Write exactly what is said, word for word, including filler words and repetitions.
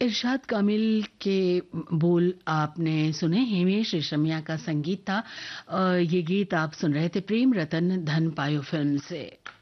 इरशाद कामिल के बोल आपने सुने, हिमेश रेशमिया का संगीत था। अ, ये गीत आप सुन रहे थे प्रेम रतन धन पायो फिल्म से।